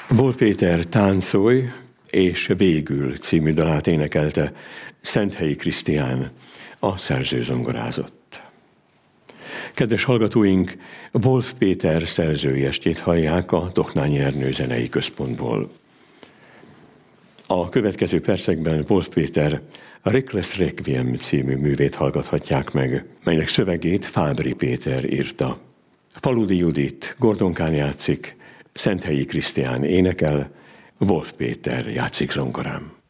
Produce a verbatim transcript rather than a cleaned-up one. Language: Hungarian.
Wolf Péter Táncolj és Végül című dalát énekelte Szenthelyi Krisztián, a szerző zongorázott. Kedves hallgatóink, Wolf Péter szerzői estét hallják a Doknányi Ernő Zenei Központból. A következő percekben Wolf Péter a Reckless Requiem című művét hallgathatják meg, melynek szövegét Fábry Péter írta. Faludi Judit Gordonkán játszik, Szenthelyi Krisztián énekel, Wolf Péter játszik zongorán.